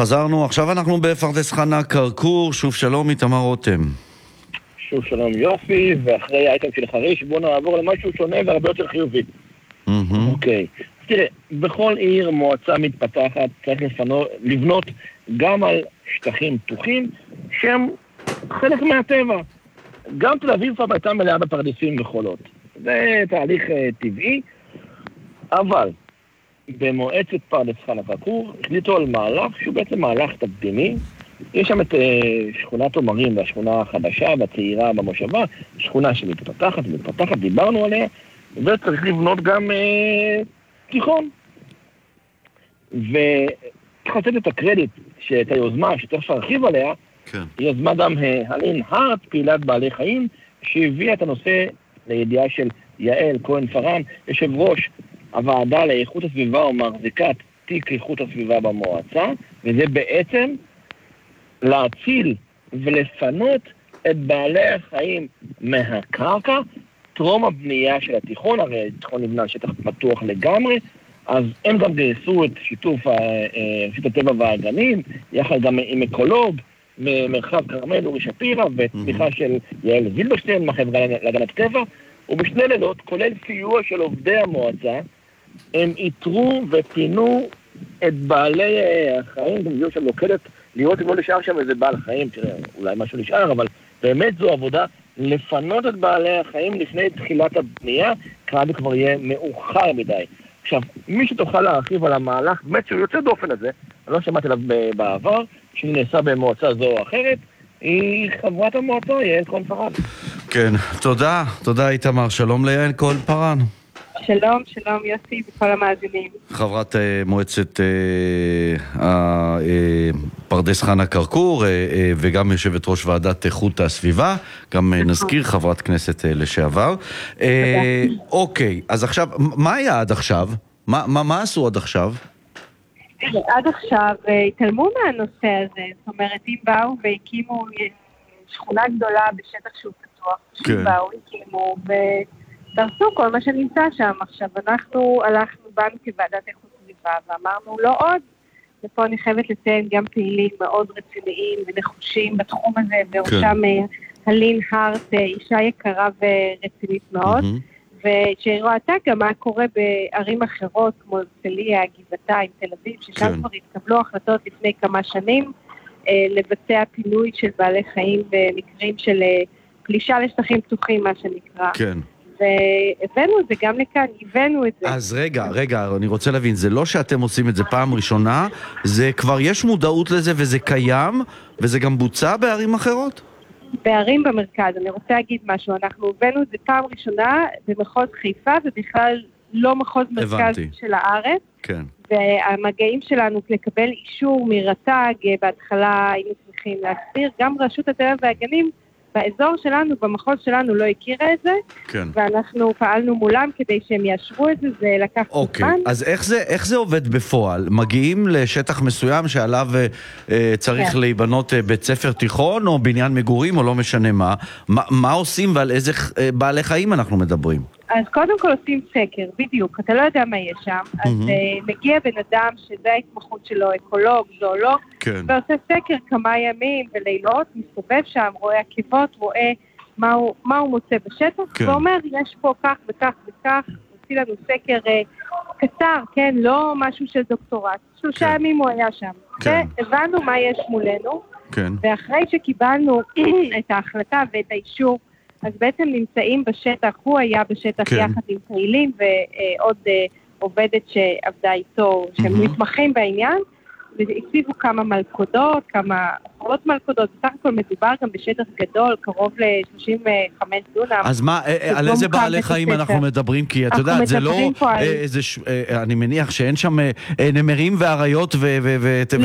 חזרנו, עכשיו אנחנו בפרדס חנה כרכור, שוב שלום איתמר רותם. שוב שלום יופי, ואחרי האייטם של חריש בואו נעבור למשהו שונה והרבה יותר חיובי. אוקיי, תראה, בכל עיר מועצה מתפתחת צריך לבנות גם על שטחים פתוחים שהם חלק מהטבע. גם תל אביב פעם הייתה מלאה בפרדסים וחולות. זה תהליך טבעי, אבל במועצת פרדס חנה כרכור החליטו על מהלך שהוא בעצם מהלך תקדימי. יש שם את שכונת עומרים והשכונה החדשה והצעירה במושבה, שכונה שמתפתחת, דיברנו עליה, וצריך לבנות גם תיכון. וצריך לתת את הקרדיט, את היוזמה שתכף ארחיב עליה, כן. היא יזמה גם הלין הארט, פעילת בעלי חיים, שהביאה את הנושא לידיעה של יעל כהן-פארן, יושב ראש הוועדה לאיכות הסביבה ומחזיקת תיק איכות הסביבה במועצה, וזה בעצם להציל ולפנות את בעלי החיים מהקרקע, טרום הבנייה של התיכון, הרי התיכון נבנה שטח פתוח לגמרי, אז הם גם גייסו את שיתוף רשות הטבע והגנים, יחד גם עם אקולוג, ממרחב כרמל אורי שפירא, ותמיכה של יעל זילברשטיין מהחברה להגנת טבע, ובשני לילות, כולל סיוע של עובדי המועצה, הם איתרו ופינו את בעלי החיים, גם זהו שם לוקדת, לראות אם לא נשאר שם איזה בעל חיים, תראה, אולי משהו נשאר, אבל באמת זו עבודה לפנות את בעלי החיים לפני תחילת הבנייה, כרגע כבר יהיה מאוחר מדי. עכשיו, מי שתוכל להרחיב על המהלך, באמת שהוא יוצא דופן הזה, אני לא שמעתי עליו בעבר, שנעשה במועצה זו או אחרת, היא חברת המועצה, יעל כהן-פארן. כן, תודה איתמר, שלום ליעל כהן-פארן. שלום יוסי וכל המאזינים. חברת מועצת פרדס חנה כרכור וגם יושבת ראש ועדת איכות הסביבה, גם נזכיר חברת כנסת לשעבר. אוקיי, אז עכשיו, מה היה עד עכשיו? מה עשו עד עכשיו? עד עכשיו התעלמו מהנושא הזה, זאת אומרת, אם באו והקימו שכונה גדולה בשטח שהוא פתוח, שבאו, הקימו דרסו כל מה שנמצא שם. עכשיו אנחנו באנו כוועדת איכות סביבה ואמרנו לא עוד, ופה אני חייבת לציין גם פעילים מאוד רציניים ונחושים בתחום הזה, בראשם הלין הארט, אישה יקרה ורצינית מאוד, ושהיא ראתה גם מה קורה בערים אחרות כמו הרצליה, גבעתיים, תל אביב, ששם כבר התקבלו החלטות לפני כמה שנים לבצע פינוי של בעלי חיים במקרים של פלישה לשטחים פתוחים, מה שנקרא. כן. והבאנו את זה גם לכאן, הבאנו את זה. אז רגע, אני רוצה להבין, זה לא שאתם עושים את זה פעם ראשונה, זה כבר יש מודעות לזה וזה קיים, וזה גם בוצע בערים אחרות? בערים במרכז, אני רוצה להגיד משהו, אנחנו הבאנו את זה פעם ראשונה במחוז חיפה, ובכלל לא מחוז מרכז של הארץ. כן. והמגעים שלנו לקבל אישור מרת"ג, בהתחלה היינו צריכים להסביר, גם רשות הטבע והגנים, באזור שלנו, במחוז שלנו לא הכירה את זה, כן. ואנחנו פעלנו מולם כדי שהם יאשרו את זה, זה לקח זמן. אוקיי, אז איך זה עובד בפועל? מגיעים לשטח מסוים שעליו צריך להיבנות בית ספר תיכון, או בניין מגורים, או לא משנה מה עושים ועל איזה בעלי חיים אנחנו מדברים? אז קודם כל עושים סקר, בדיוק, אתה לא יודע מה יש שם, אז מגיע בן אדם שזה ההתמחות שלו, אקולוג, זואולוג, ועושה סקר כמה ימים ולילות, מסתובב שם, רואה עקבות, רואה מה הוא מוצא בשטח, ואומר, יש פה כך וכך וכך, עושה לנו סקר קצר, כן, לא משהו של דוקטורט, 3 ימים הוא היה שם, והבנו מה יש מולנו, ואחרי שקיבלנו את ההחלטה ואת האישור, אז בעצם נמצאים בשטח, הוא היה בשטח יחד עם פעילים ועוד עובדת שעבדה איתו, שהם מתמחים בעניין, והציבו כמה מלכודות, כמה עשרות מלכודות, בסך הכל מדובר גם בשטח גדול, קרוב ל-35 דונם. אז מה, על איזה בעלי חיים אנחנו מדברים? כי את יודעת, זה לא, אני מניח שאין שם נמרים ואריות